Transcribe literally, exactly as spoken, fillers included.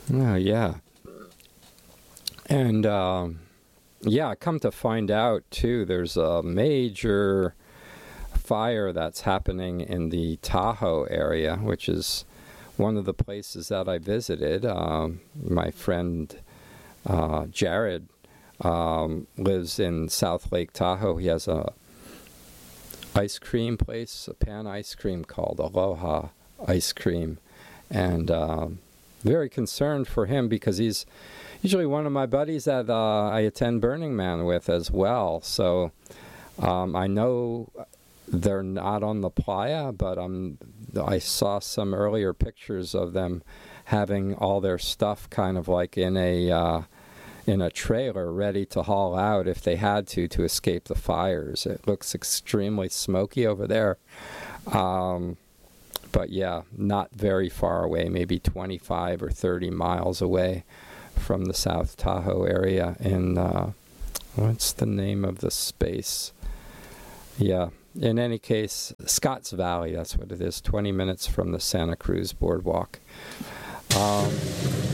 Oh, yeah. And, um, yeah, come to find out, too, there's a major fire that's happening in the Tahoe area, which is one of the places that I visited. Um, my friend uh, Jared um, lives in South Lake Tahoe. He has a ice cream place, a pan ice cream called Aloha Ice Cream. And um, very concerned for him because he's usually one of my buddies that uh, I attend Burning Man with as well. So um, I know they're not on the playa, but um, I saw some earlier pictures of them having all their stuff kind of like in a uh, in a trailer ready to haul out if they had to to escape the fires. It looks extremely smoky over there. Um, but yeah, not very far away, maybe twenty-five or thirty miles away from the South Tahoe area in, uh, what's the name of the space? Yeah, in any case, Scotts Valley, that's what it is, twenty minutes from the Santa Cruz Boardwalk. Um,